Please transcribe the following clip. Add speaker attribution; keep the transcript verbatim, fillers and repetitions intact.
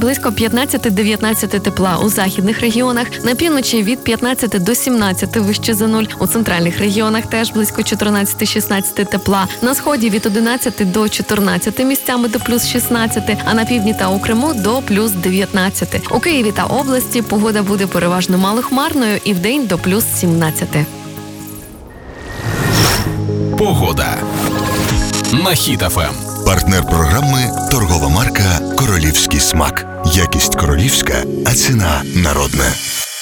Speaker 1: близько п'ятнадцять-дев'ятнадцять тепла у західних регіонах, на півночі від п'ятнадцяти до сімнадцяти вище за нуль, у центральних регіонах теж близько чотирнадцять-шістнадцять тепла, на сході від одинадцяти до чотирнадцяти місцями до плюс шістнадцяти, а на півдні та у Криму до плюс дев'ятнадцяти. У Києві та області погода буде переважно малохмарною і вдень до плюс сімнадцяти.
Speaker 2: Погода на Хіт еф ем.
Speaker 3: Партнер програми – торгова марка «Королівський смак». Якість королівська, а ціна народна.